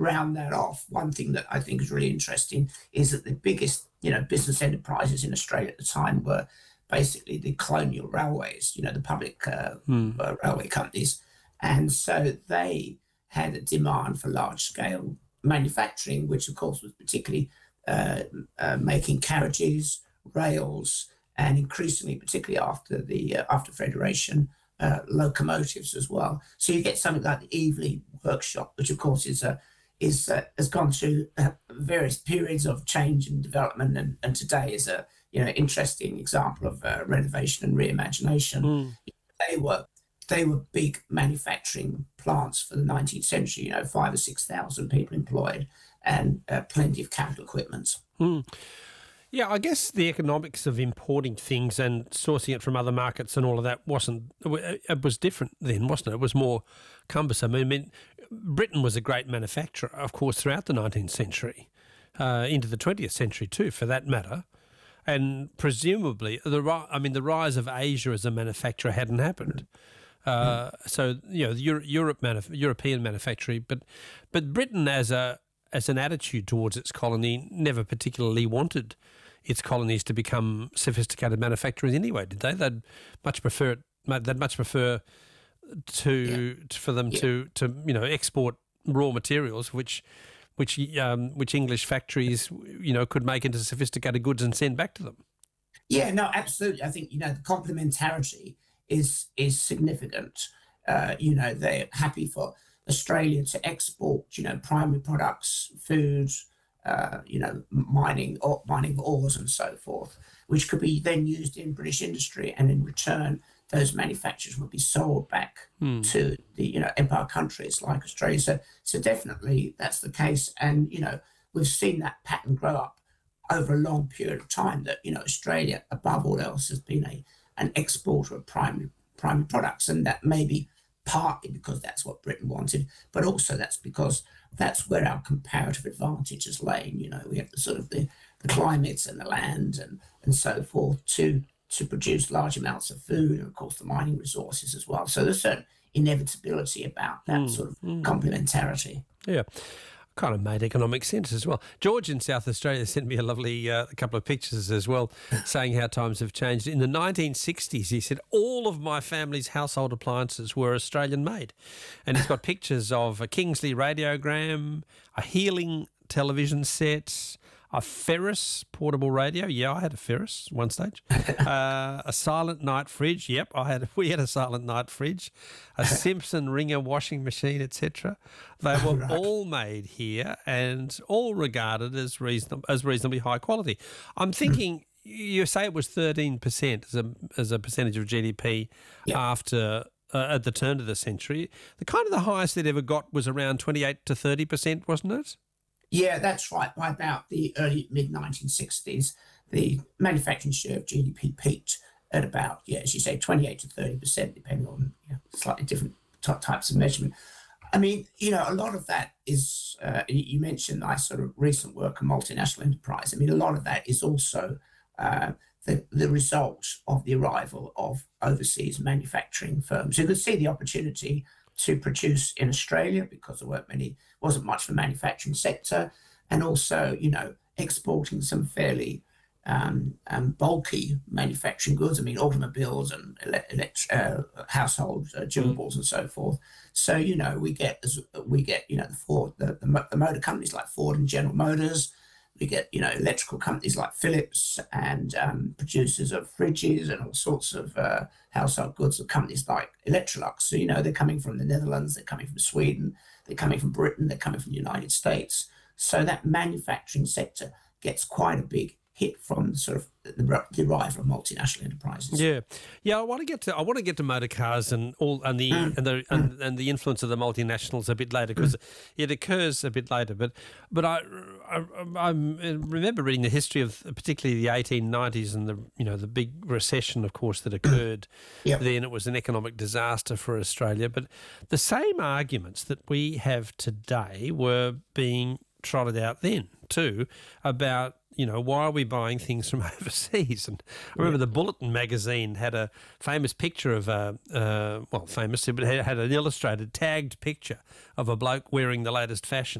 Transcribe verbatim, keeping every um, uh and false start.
round that off, one thing that I think is really interesting is that the biggest, you know, business enterprises in Australia at the time were basically the colonial railways, you know, the public uh, Hmm. uh, railway companies. And so they had a demand for large-scale manufacturing, which, of course, was particularly uh, uh, making carriages, rails, and increasingly, particularly after the uh, after Federation, uh, locomotives as well. So you get something like the Eveleigh workshop, which, of course, is a is uh, has gone through uh, various periods of change and development, and, and today is a you know interesting example of uh, renovation and reimagination. Mm. They were they were big manufacturing plants for the nineteenth century. You know, five or six thousand people employed, and uh, plenty of capital equipment. Mm. Yeah, I guess the economics of importing things and sourcing it from other markets and all of that wasn't, it was different then, wasn't it? It was more cumbersome. I mean, Britain was a great manufacturer, of course, throughout the nineteenth century, uh, into the twentieth century too, for that matter. And presumably, the I mean, the rise of Asia as a manufacturer hadn't happened. Uh, so, you know, Europe, Europe manuf- European manufacturing, but but Britain as a as an attitude towards its colony never particularly wanted its colonies to become sophisticated manufacturers anyway, did they? They'd much prefer it, they'd much prefer to, Yeah. to for them Yeah. to, to you know export raw materials which which um, which English factories you know could make into sophisticated goods and send back to them. Yeah, no, absolutely. I think, you know, the complementarity is is significant. Uh, you know, they're happy for Australia to export, you know, primary products, food, uh, you know, mining or mining ores and so forth, which could be then used in British industry, and in return, those manufacturers would be sold back Hmm. to the, you know, empire countries like Australia. So, so definitely that's the case, and you know, we've seen that pattern grow up over a long period of time. That you know, Australia, above all else, has been a an exporter of primary primary products, and that may be partly because that's what Britain wanted, but also that's because that's where our comparative advantage has lain. You know, we have the sort of the, the climates and the land and, and so forth to to produce large amounts of food, and of course the mining resources as well. So there's certain inevitability about that sort of complementarity. Yeah. Kind of made economic sense as well. George in South Australia sent me a lovely uh, couple of pictures as well, saying how times have changed. In the nineteen sixties, he said, all of my family's household appliances were Australian made. And he's got pictures of a Kingsley radiogram, a Healing television set, a Ferris portable radio. Yeah, I had a Ferris at one stage. Uh, a Silent Night fridge. Yep, I had. We had a Silent Night fridge. A Simpson Ringer washing machine, et cetera. They were Right. all made here and all regarded as reasonable, as reasonably high quality. I'm thinking. You say it was thirteen percent as a as a percentage of G D P Yeah. after uh, at the turn of the century. The kind of the highest it ever got was around twenty-eight to thirty percent, wasn't it? Yeah, that's right. By about the early mid nineteen sixties, the manufacturing share of G D P peaked at about, yeah, as you say, twenty-eight to thirty percent, depending on you know, slightly different ty- types of measurement. I mean, you know, a lot of that is, uh, you you mentioned my sort of recent work on multinational enterprise. I mean, a lot of that is also uh, the, the result of the arrival of overseas manufacturing firms who could see the opportunity to produce in Australia because there weren't many, wasn't much for the manufacturing sector, and also, you know, exporting some fairly um, um, bulky manufacturing goods. I mean, automobiles and ele- elect- uh, household uh, durables and so forth. So, you know, we get as we get, you know, the Ford, the, the, mo- the motor companies like Ford and General Motors. We get, you know, electrical companies like Philips, and um, producers of fridges and all sorts of uh, household goods, and companies like Electrolux. So, you know, they're coming from the Netherlands, they're coming from Sweden, they're coming from Britain, they're coming from the United States. So that manufacturing sector gets quite a big hit from sort of the, the arrival of multinational enterprises. Yeah, yeah. I want to get to I want to get to motor cars and all and the and the and, and the influence of the multinationals a bit later, because it occurs a bit later. But but I, I I remember reading the history of particularly the eighteen nineties and the you know the big recession, of course, that occurred. Yep. Then it was an economic disaster for Australia. But the same arguments that we have today were being trotted out then too about, you know, why are we buying things from overseas? And I remember the Bulletin magazine had a famous picture of a, uh, well, famous, but it had an illustrated, tagged picture of a bloke wearing the latest fashion.